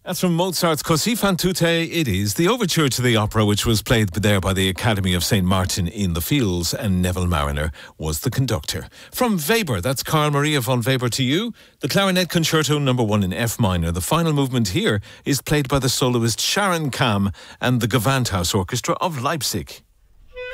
That's from Mozart's Così fan tutte. It is the overture to the opera, which was played there by the Academy of St. Martin in the Fields, and Neville Marriner was the conductor. From Weber, that's Carl Maria von Weber to you, the Clarinet Concerto No. 1 in F minor. The final movement here is played by the soloist Sharon Kam and the Gewandhaus Orchestra of Leipzig.